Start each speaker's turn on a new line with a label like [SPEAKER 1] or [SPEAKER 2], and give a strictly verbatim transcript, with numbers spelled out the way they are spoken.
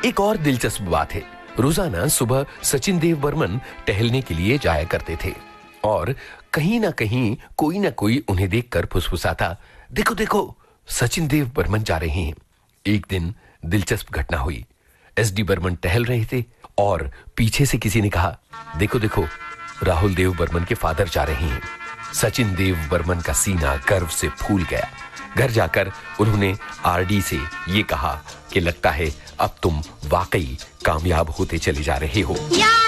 [SPEAKER 1] एक और दिलचस्प बात है, रोजाना सुबह सचिन देव बर्मन टहलने के लिए जाया करते थे और कहीं ना कहीं कोई ना कोई उन्हें देखकर फुसफुसाता, देखो देखो सचिन देव बर्मन जा रहे हैं। एक दिन दिलचस्प घटना हुई। एस डी बर्मन टहल रहे थे और पीछे से किसी ने कहा, देखो देखो राहुल देव बर्मन के फादर जा रहे हैं। सचिन देव बर्मन का सीना गर्व से फूल गया। घर जाकर उन्होंने आर डी से ये कहा कि लगता है अब तुम वाकई कामयाब होते चले जा रहे हो।